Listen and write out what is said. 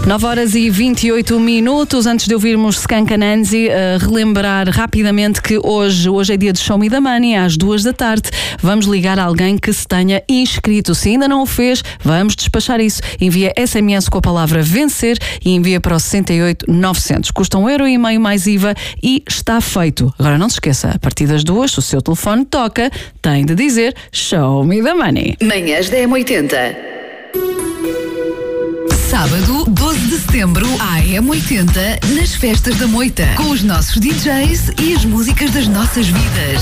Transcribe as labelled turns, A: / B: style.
A: 9h28. Antes de ouvirmos Skank Anansi, relembrar rapidamente que hoje é dia de Show Me the Money, às 2 da tarde. Vamos ligar a alguém que se tenha inscrito. Se ainda não o fez, vamos despachar isso. Envia SMS com a palavra vencer e envia para o 68900. Custa €1,5 mais IVA e está feito. Agora não se esqueça, a partir das 2, se o seu telefone toca, tem de dizer Show Me the Money.
B: Manhãs da M80. Sábado, 12 de setembro, à M80, nas Festas da Moita, com os nossos DJs e as músicas das nossas vidas.